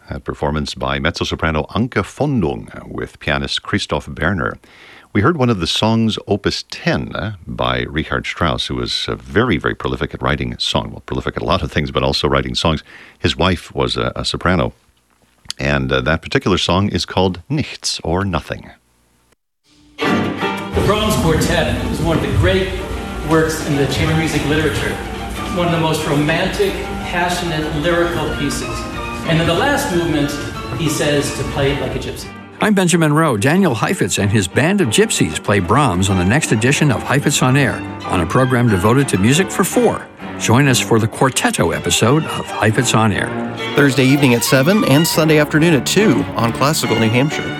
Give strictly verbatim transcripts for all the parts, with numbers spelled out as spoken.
a performance by mezzo-soprano Anke Fondung with pianist Christoph Berner. We heard one of the songs, Opus ten, uh, by Richard Strauss, who was uh, very, very prolific at writing songs. Well, prolific at a lot of things, but also writing songs. His wife was a, a soprano. And uh, that particular song is called Nichts, or Nothing. The Brahms Quartet is one of the great works in the chamber music literature. One of the most romantic, passionate, lyrical pieces. And in the last movement, he says to play it like a gypsy. I'm Benjamin Rowe. Daniel Heifetz and his band of gypsies play Brahms on the next edition of Heifetz on Air, on a program devoted to music for four. Join us for the Quartetto episode of Heifetz on Air. Thursday evening at seven and Sunday afternoon at two on Classical New Hampshire.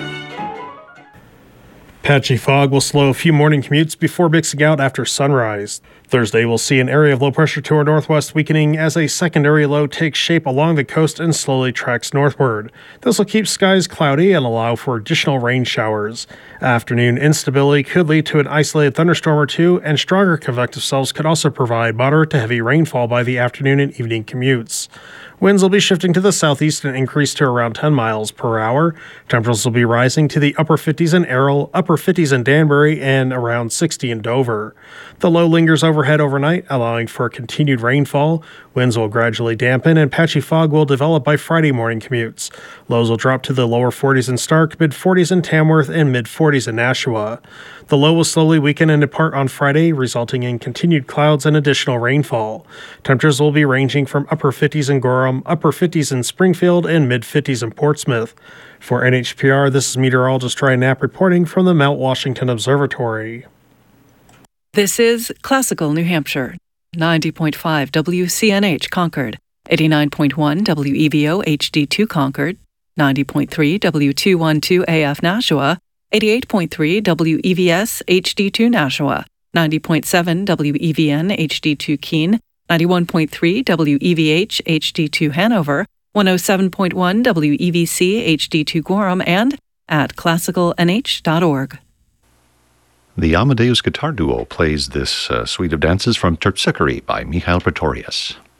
Patchy fog will slow a few morning commutes before mixing out after sunrise. Thursday will see an area of low pressure to our northwest weakening as a secondary low takes shape along the coast and slowly tracks northward. This will keep skies cloudy and allow for additional rain showers. Afternoon instability could lead to an isolated thunderstorm or two, and stronger convective cells could also provide moderate to heavy rainfall by the afternoon and evening commutes. Winds will be shifting to the southeast and increase to around ten miles per hour. Temperatures will be rising to the upper fifties in Errol, upper fifties in Danbury, and around sixty in Dover. The low lingers overhead overnight, allowing for continued rainfall. Winds will gradually dampen, and patchy fog will develop by Friday morning commutes. Lows will drop to the lower forties in Stark, mid-forties in Tamworth, and mid-forties in Nashua. The low will slowly weaken and depart on Friday, resulting in continued clouds and additional rainfall. Temperatures will be ranging from upper fifties in Gorham, upper fifties in Springfield, and mid-fifties in Portsmouth. For N H P R, this is meteorologist Ryan Knapp reporting from the Mount Washington Observatory. This is Classical New Hampshire, ninety point five W C N H Concord, eighty-nine point one W E V O H D two Concord, ninety point three W two twelve A F Nashua, eighty-eight point three W E V S H D two Nashua, ninety point seven W E V N H D two Keene, ninety-one point three W E V H H D two Hanover, one oh seven point one W E V C H D two Gorham, and at classical n h dot org. The Amadeus Guitar Duo plays this uh, suite of dances from Terpsichore by Michael Pretorius.